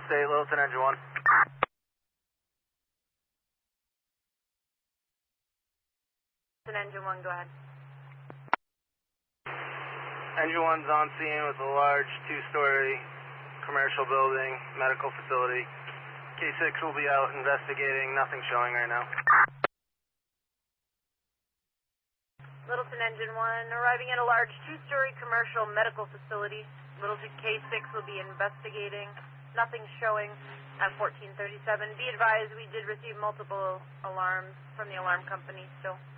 State, Littleton, Engine 1. Engine 1, go ahead. Engine 1's on scene with a large two-story commercial building, medical facility. K6 will be out investigating, nothing showing right now. Littleton Engine 1, arriving at a large two-story commercial medical facility. Littleton K6 will be investigating, nothing showing at 1437. Be advised, we did receive multiple alarms from the alarm company still.